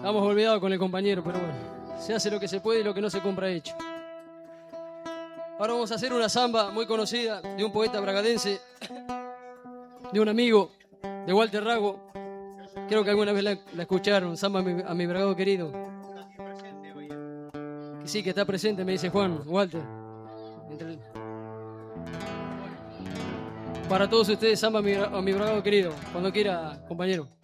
Estamos olvidados con el compañero, pero bueno, se hace lo que se puede y lo que no se compra hecho. Ahora vamos a hacer una samba muy conocida de un poeta bragadense, de un amigo, de Walter Rago. Creo que alguna vez la escucharon, samba a mi bragado querido. Que sí, que está presente, me dice Juan, Walter. Para todos ustedes, samba a mi bragado querido. Cuando quiera, compañero.